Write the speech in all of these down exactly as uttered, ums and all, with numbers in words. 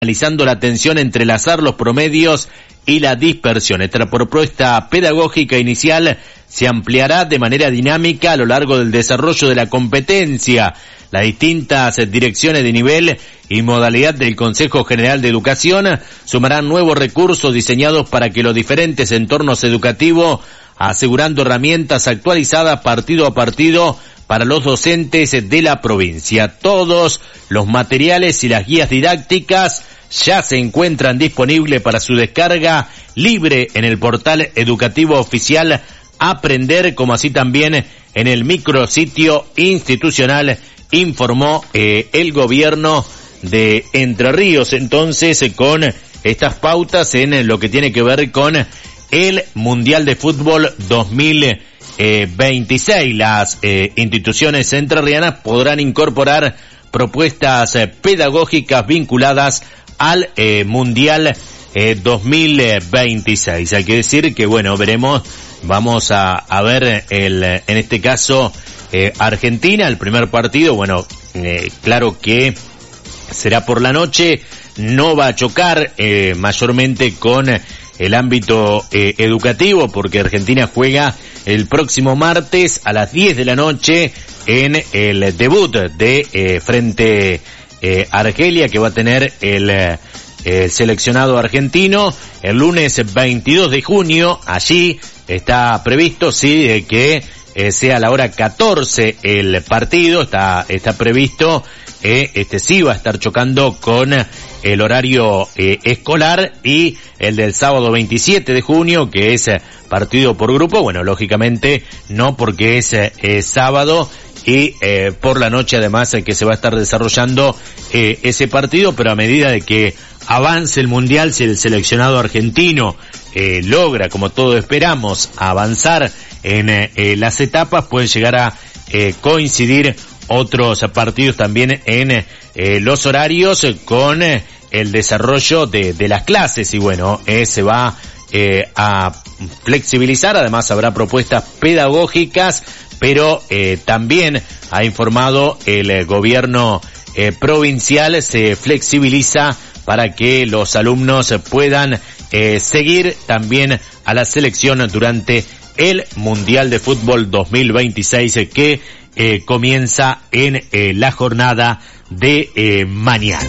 analizando la tensión, entrelazar los promedios y la dispersión. Esta propuesta pedagógica inicial se ampliará de manera dinámica a lo largo del desarrollo de la competencia. Las distintas direcciones de nivel y modalidad del Consejo General de Educación sumarán nuevos recursos diseñados para que los diferentes entornos educativos, asegurando herramientas actualizadas partido a partido para los docentes de la provincia. Todos los materiales y las guías didácticas ya se encuentran disponibles para su descarga libre en el portal educativo oficial Aprender, como así también en el micrositio institucional, informó eh, el gobierno de Entre Ríos. Entonces, con estas pautas en lo que tiene que ver con el Mundial de Fútbol dos mil veintiséis, las eh, instituciones entrerrianas podrán incorporar propuestas eh, pedagógicas vinculadas al eh, Mundial eh, dos mil veintiséis. Hay que decir que, bueno, veremos, vamos a, a ver el, en este caso, eh, Argentina, el primer partido, bueno, eh, claro que será por la noche, no va a chocar eh, mayormente con el ámbito eh, educativo, porque Argentina juega el próximo martes a las diez de la noche en el debut de eh, frente eh, Argelia, que va a tener el, eh, el seleccionado argentino. El lunes veintidós de junio, allí está previsto, sí, eh, que eh, sea a la hora catorce el partido, está, está previsto, eh, este sí va a estar chocando con el horario eh, escolar, y el del sábado veintisiete de junio, que es eh, partido por grupo, bueno, lógicamente no, porque es eh, sábado y eh, por la noche además eh, que se va a estar desarrollando eh, ese partido, pero a medida de que avance el Mundial, si el seleccionado argentino eh, logra, como todos esperamos, avanzar en eh, las etapas, pueden llegar a eh, coincidir otros partidos también en eh, los horarios con eh, el desarrollo de, de las clases, y bueno, eh, se va eh, a flexibilizar. Además habrá propuestas pedagógicas, pero eh, también ha informado el eh, gobierno eh, provincial, se flexibiliza para que los alumnos puedan eh, seguir también a la selección durante el Mundial de Fútbol dos mil veintiséis, eh, que eh, comienza en eh, la jornada de eh, mañana.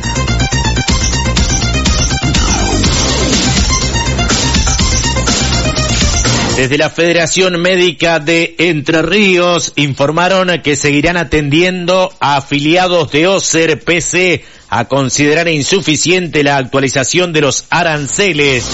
Desde la Federación Médica de Entre Ríos informaron que seguirán atendiendo a afiliados de OSER pese a considerar insuficiente la actualización de los aranceles.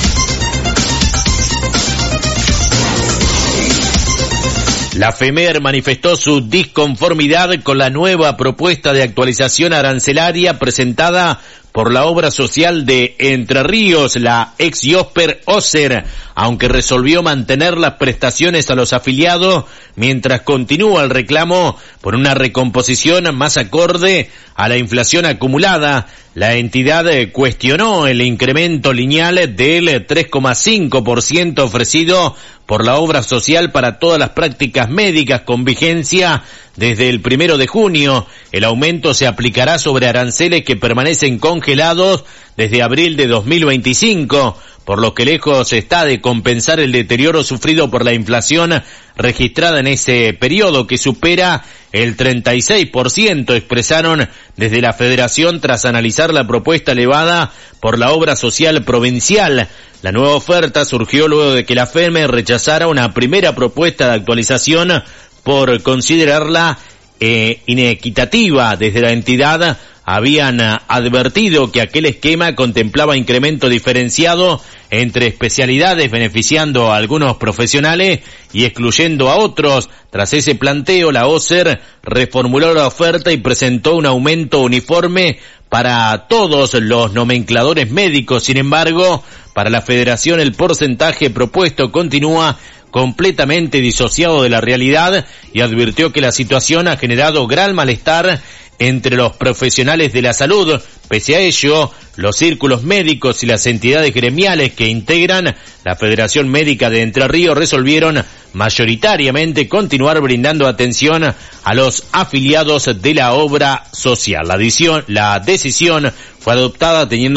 La FEMER manifestó su disconformidad con la nueva propuesta de actualización arancelaria presentada por la obra social de Entre Ríos, la ex IOSPER OSER, aunque resolvió mantener las prestaciones a los afiliados mientras continúa el reclamo por una recomposición más acorde a la inflación acumulada. La entidad cuestionó el incremento lineal del tres coma cinco por ciento ofrecido por la obra social para todas las prácticas médicas con vigencia desde el primero de junio. El aumento se aplicará sobre aranceles que permanecen congelados desde abril de dos mil veinticinco, por lo que lejos está de compensar el deterioro sufrido por la inflación registrada en ese periodo, que supera el treinta y seis por ciento, expresaron desde la Federación tras analizar la propuesta elevada por la obra social provincial. La nueva oferta surgió luego de que la FEMER rechazara una primera propuesta de actualización por considerarla eh, inequitativa. Desde la entidad habían advertido que aquel esquema contemplaba incremento diferenciado entre especialidades, beneficiando a algunos profesionales y excluyendo a otros. Tras ese planteo, la OSER reformuló la oferta y presentó un aumento uniforme para todos los nomencladores médicos. Sin embargo, para la Federación el porcentaje propuesto continúa completamente disociado de la realidad, y advirtió que la situación ha generado gran malestar entre los profesionales de la salud. Pese a ello, los círculos médicos y las entidades gremiales que integran la Federación Médica de Entre Ríos resolvieron mayoritariamente continuar brindando atención a los afiliados de la obra social. La decisión, la decisión fue adoptada teniendo